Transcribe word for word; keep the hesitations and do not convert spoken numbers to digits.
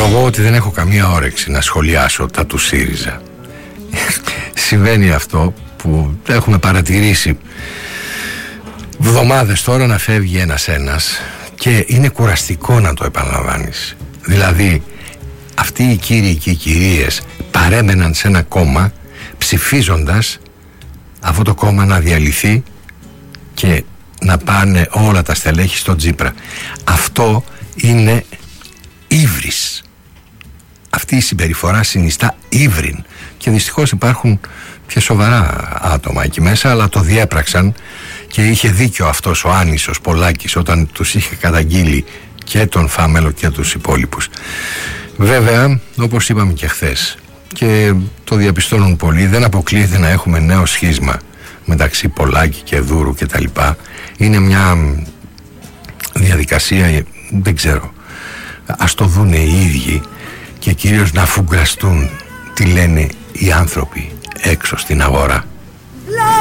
ομολογώ ότι δεν έχω καμία όρεξη να σχολιάσω τα του ΣΥΡΙΖΑ. Συμβαίνει αυτό που έχουμε παρατηρήσει βδομάδες τώρα, να φεύγει ένας-ένας, και είναι κουραστικό να το επαναλαμβάνεις. Δηλαδή αυτοί οι κύριοι και οι κυρίες παρέμεναν σε ένα κόμμα ψηφίζοντας αυτό το κόμμα να διαλυθεί και να πάνε όλα τα στελέχη στο Τσίπρα. Αυτό είναι ύβρις. Αυτή η συμπεριφορά συνιστά ύβριν, και δυστυχώς υπάρχουν και σοβαρά άτομα εκεί μέσα, αλλά το διέπραξαν, και είχε δίκιο αυτός ο άνισος Πολάκης όταν τους είχε καταγγείλει και τον Φάμελο και τους υπόλοιπους. Βέβαια, όπως είπαμε και χθες, και το διαπιστώνουν πολλοί, δεν αποκλείεται να έχουμε νέο σχίσμα μεταξύ Πολάκη και Δούρου και τα λοιπά. Είναι μια διαδικασία, δεν ξέρω, ας το δούνε οι ίδιοι, και κυρίως να φουγκραστούν τι λένε οι άνθρωποι έξω στην αγορά.